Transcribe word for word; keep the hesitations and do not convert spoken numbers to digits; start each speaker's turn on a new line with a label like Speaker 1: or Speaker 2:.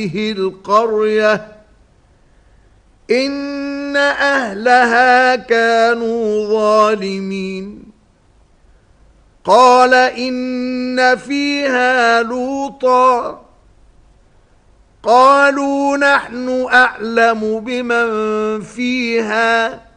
Speaker 1: القرية إن أهلها كانوا ظالمين. قال إن فيها لوطا قالوا نحن أعلم بمن فيها